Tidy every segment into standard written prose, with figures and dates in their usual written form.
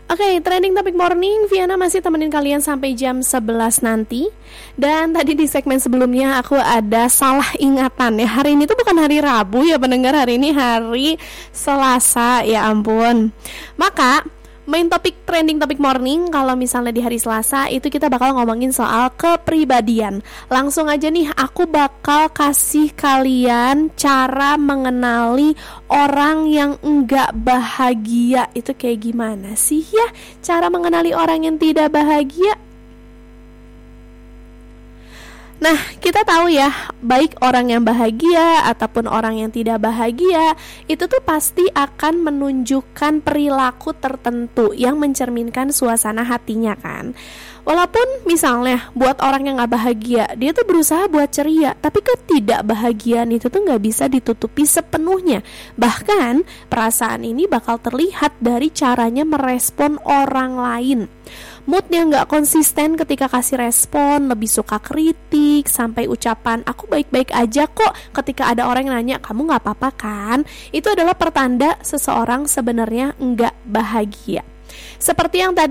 Oke, trending topik morning, Viana masih temenin kalian sampai jam 11 nanti. Dan tadi di segmen sebelumnya aku ada salah ingatan ya. Hari ini tuh bukan hari Rabu ya pendengar, hari ini hari Selasa, ya ampun. Maka main topik trending topik morning kalau misalnya di hari Selasa itu kita bakal ngomongin soal kepribadian. Langsung aja nih, aku bakal kasih kalian cara mengenali orang yang enggak bahagia. Itu kayak gimana sih ya cara mengenali orang yang tidak bahagia? Nah, kita tahu ya, baik orang yang bahagia ataupun orang yang tidak bahagia, itu tuh pasti akan menunjukkan perilaku tertentu yang mencerminkan suasana hatinya kan. Walaupun misalnya buat orang yang gak bahagia, dia tuh berusaha buat ceria, tapi ketidakbahagiaan itu tuh gak bisa ditutupi sepenuhnya. Bahkan perasaan ini bakal terlihat dari caranya merespon orang lain. Moodnya gak konsisten ketika kasih respon, lebih suka kritik, sampai ucapan aku baik-baik aja kok ketika ada orang yang nanya kamu gak apa-apa kan. Itu adalah pertanda seseorang sebenarnya gak bahagia. Seperti yang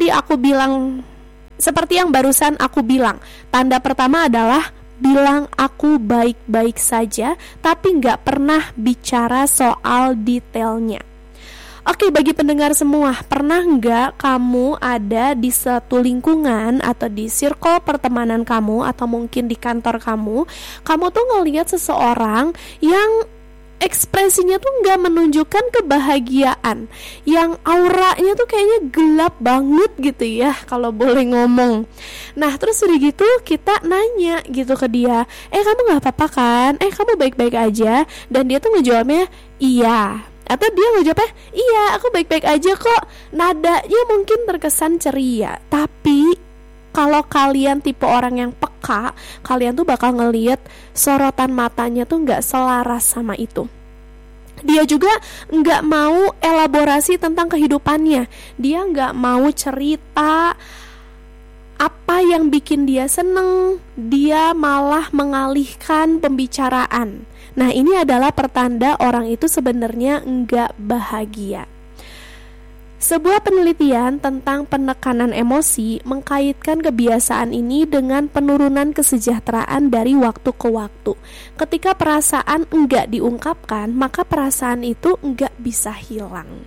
barusan aku bilang, tanda pertama adalah bilang aku baik-baik saja tapi gak pernah bicara soal detailnya. Oke, bagi pendengar semua, pernah nggak kamu ada di satu lingkungan atau di circle pertemanan kamu atau mungkin di kantor kamu tuh ngelihat seseorang yang ekspresinya tuh nggak menunjukkan kebahagiaan, yang auranya tuh kayaknya gelap banget gitu ya kalau boleh ngomong. Nah terus udah gitu kita nanya gitu ke dia, kamu nggak apa-apa kan? Kamu baik-baik aja? Dan dia tuh ngejawabnya iya. Atau dia ngejawabnya, iya aku baik-baik aja kok. Nadanya mungkin terkesan ceria, tapi kalau kalian tipe orang yang peka, kalian tuh bakal ngelihat sorotan matanya tuh gak selaras sama itu. Dia juga gak mau elaborasi tentang kehidupannya. Dia gak mau cerita apa yang bikin dia seneng. Dia malah mengalihkan pembicaraan. Nah, ini adalah pertanda orang itu sebenarnya enggak bahagia. Sebuah penelitian tentang penekanan emosi mengkaitkan kebiasaan ini dengan penurunan kesejahteraan dari waktu ke waktu. Ketika perasaan enggak diungkapkan, maka perasaan itu enggak bisa hilang.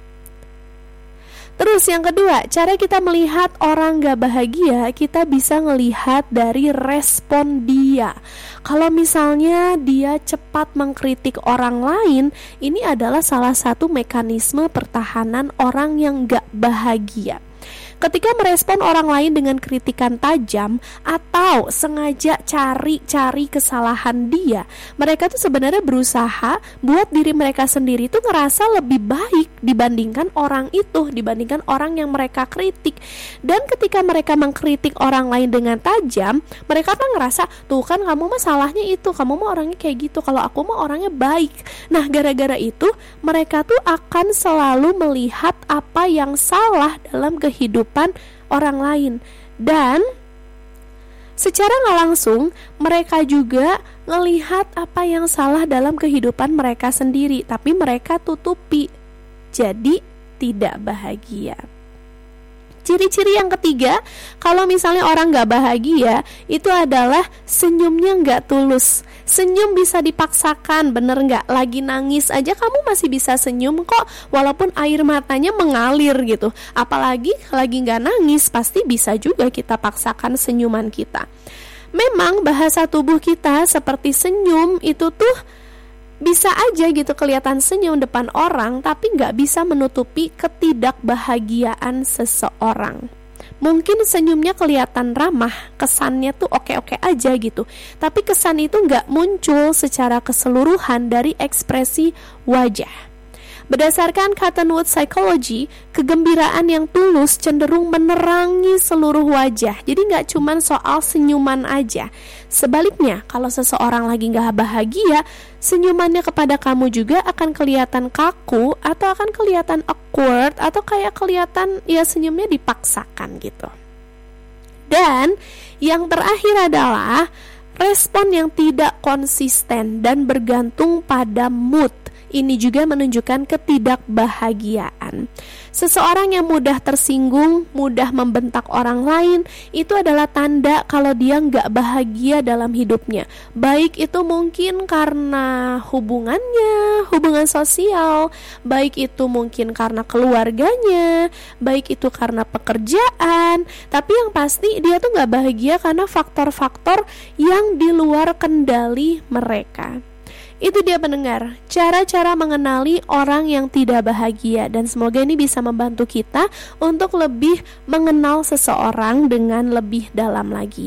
Terus yang kedua, cara kita melihat orang gak bahagia, kita bisa ngelihat dari respon dia. Kalau misalnya dia cepat mengkritik orang lain, ini adalah salah satu mekanisme pertahanan orang yang gak bahagia. Ketika merespon orang lain dengan kritikan tajam atau sengaja cari kesalahan dia, mereka tuh sebenarnya berusaha buat diri mereka sendiri tuh ngerasa lebih baik dibandingkan orang itu, dibandingkan orang yang mereka kritik. Dan ketika mereka mengkritik orang lain dengan tajam, mereka kan ngerasa, tuh kan kamu mah salahnya itu, kamu mah orangnya kayak gitu, kalau aku mah orangnya baik. Nah, gara-gara itu mereka tuh akan selalu melihat apa yang salah dalam kehidupan orang lain. Dan secara gak langsung mereka juga ngelihat apa yang salah dalam kehidupan mereka sendiri, tapi mereka tutupi, jadi tidak bahagia. Ciri-ciri yang ketiga, kalau misalnya orang gak bahagia, itu adalah senyumnya gak tulus. Senyum bisa dipaksakan, bener gak? Lagi nangis aja kamu masih bisa senyum kok, walaupun air matanya mengalir gitu. Apalagi lagi gak nangis, pasti bisa juga kita paksakan senyuman kita. Memang bahasa tubuh kita seperti senyum itu tuh bisa aja gitu kelihatan senyum depan orang, tapi gak bisa menutupi ketidakbahagiaan seseorang. Mungkin senyumnya kelihatan ramah, kesannya tuh oke-oke aja gitu, tapi kesan itu gak muncul secara keseluruhan dari ekspresi wajah. Berdasarkan Cottonwood Psychology, kegembiraan yang tulus cenderung menerangi seluruh wajah. Jadi gak cuma soal senyuman aja. Sebaliknya, kalau seseorang lagi gak bahagia, senyumannya kepada kamu juga akan kelihatan kaku, atau akan kelihatan awkward, atau kayak kelihatan ya senyumnya dipaksakan gitu. Dan yang terakhir adalah respon yang tidak konsisten dan bergantung pada mood. Ini juga menunjukkan ketidakbahagiaan. Seseorang yang mudah tersinggung, mudah membentak orang lain, itu adalah tanda kalau dia nggak bahagia dalam hidupnya. Baik itu mungkin karena hubungannya, hubungan sosial, baik itu mungkin karena keluarganya, baik itu karena pekerjaan. Tapi yang pasti dia tuh nggak bahagia karena faktor-faktor yang di luar kendali mereka. Itu dia pendengar, cara-cara mengenali orang yang tidak bahagia, dan semoga ini bisa membantu kita untuk lebih mengenal seseorang dengan lebih dalam lagi.